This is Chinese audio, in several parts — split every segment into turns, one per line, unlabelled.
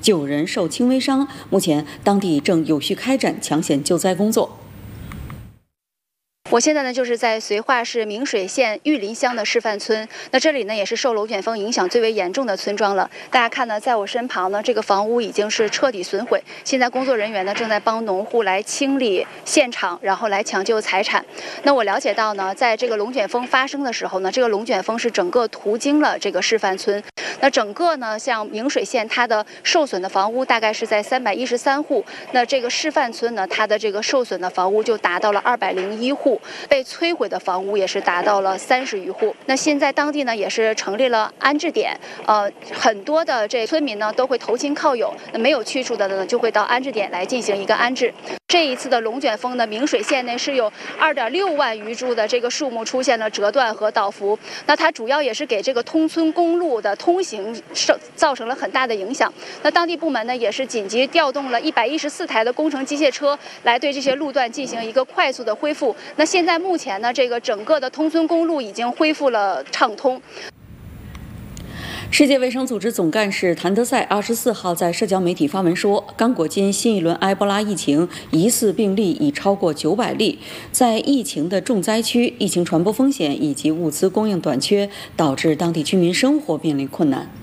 9人受轻微伤。目前当地正有序开展抢险救灾工作。
我现在呢就是在绥化市明水县玉林乡的示范村，那这里呢也是受龙卷风影响最为严重的村庄了。大家看呢，在我身旁呢，这个房屋已经是彻底损毁，现在工作人员呢正在帮农户来清理现场，然后来抢救财产。那我了解到呢，在这个龙卷风发生的时候呢，这个龙卷风是整个途经了这个示范村。那整个呢，像明水县它的受损的房屋大概是在313户，那这个示范村呢，它的这个受损的房屋就达到了201户。被摧毁的房屋也是达到了30余户。那现在当地呢也是成立了安置点，很多的这村民呢都会投亲靠友，那没有去处的呢就会到安置点来进行一个安置。这一次的龙卷风呢，明水县内是有2.6万余株的这个树木出现了折断和倒伏，那它主要也是给这个通村公路的通行造成了很大的影响。那当地部门呢也是紧急调动了114台的工程机械车来对这些路段进行一个快速的恢复。那现在目前呢，这个整个的通村公路已经恢复了畅通。
世界卫生组织总干事谭德赛24号在社交媒体发文说，刚果金新一轮埃博拉疫情疑似病例已超过900例，在疫情的重灾区，疫情传播风险以及物资供应短缺，导致当地居民生活面临困难。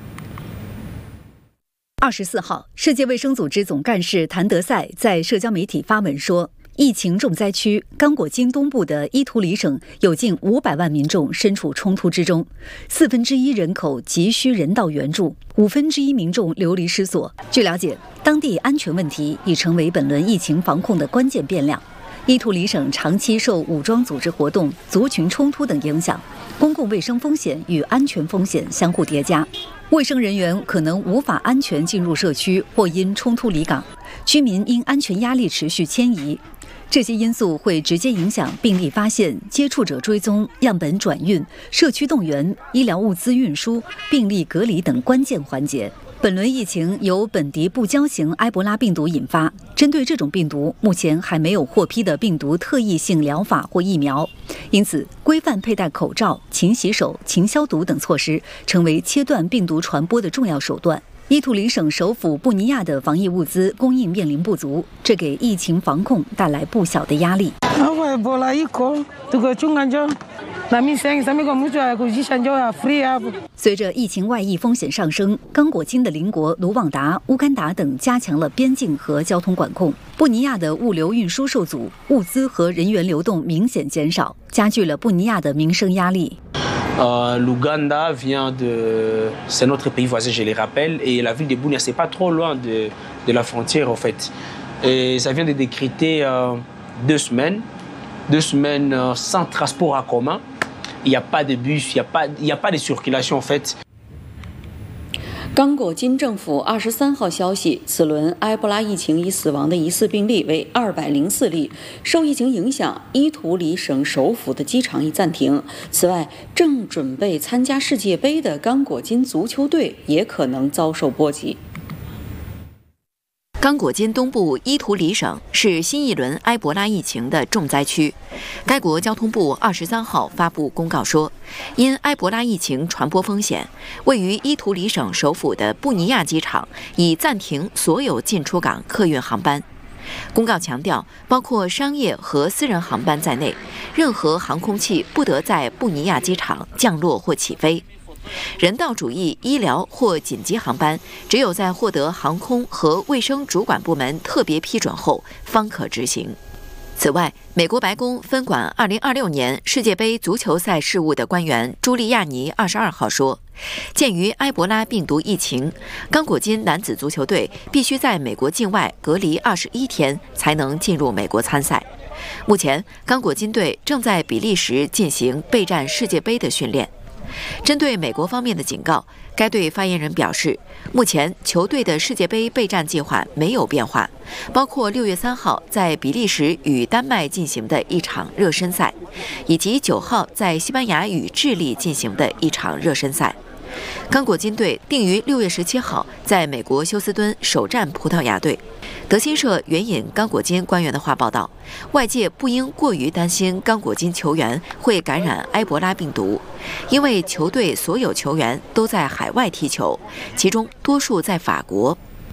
24号，世界卫生组织总干事谭德赛在社交媒体发文说，疫情重灾区刚果金东部的伊图里省有近500万民众身处冲突之中，1/4人口急需人道援助，1/5民众流离失所。据了解，当地安全问题已成为本轮疫情防控的关键变量。伊图里省长期受武装组织活动、族群冲突等影响，公共卫生风险与安全风险相互叠加，卫生人员可能无法安全进入社区，或因冲突离岗，居民因安全压力持续迁移。这些因素会直接影响病例发现、接触者追踪、样本转运、社区动员、医疗物资运输、病例隔离等关键环节。本轮疫情由本地不交型埃博拉病毒引发，针对这种病毒，目前还没有获批的病毒特异性疗法或疫苗，因此规范佩戴口罩、勤洗手、勤消毒等措施成为切断病毒传播的重要手段。伊图里省首府布尼亚的防疫物资供应面临不足，这给疫情防控带来不小的压力。随着疫情外溢风险上升，刚果金的邻国卢旺达、乌干达等加强了边境和交通管控，布尼亚的物流运输受阻，物资和人员流动明显减少，加剧了布尼亚的民生压力。
L'Ouganda c'est notre pays voisin, je les rappelle, et la ville de Bunia, c'est pas trop loin de la frontière en fait. Et ça vient de décréter 2 semaines sans transport en commun. Il n'y a pas de bus, il n'y a pas de circulation en fait.
刚果金政府23号消息，此轮埃博拉疫情已死亡的疑似病例为204例。受疫情影响，伊图里省首府的机场已暂停。此外，正准备参加世界杯的刚果金足球队也可能遭受波及。
刚果金东部伊图里省是新一轮埃博拉疫情的重灾区。该国交通部23号发布公告说，因埃博拉疫情传播风险，位于伊图里省首府的布尼亚机场已暂停所有进出港客运航班。公告强调，包括商业和私人航班在内，任何航空器不得在布尼亚机场降落或起飞。人道主义、医疗或紧急航班只有在获得航空和卫生主管部门特别批准后方可执行。此外，美国白宫分管2026年世界杯足球赛事务的官员朱利亚尼22号说，鉴于埃博拉病毒疫情，刚果金男子足球队必须在美国境外隔离21天才能进入美国参赛。目前，刚果金队正在比利时进行备战世界杯的训练。针对美国方面的警告，该队发言人表示，目前球队的世界杯备战计划没有变化，包括6月3号在比利时与丹麦进行的一场热身赛，以及9号在西班牙与智利进行的一场热身赛。刚果金队定于6月17号在美国休斯敦首战葡萄牙队。德新社援引刚果金官员的话报道，外界不应过于担心刚果金球员会感染埃博拉病毒，因为球队所有球员都在海外踢球，其中多数在法国。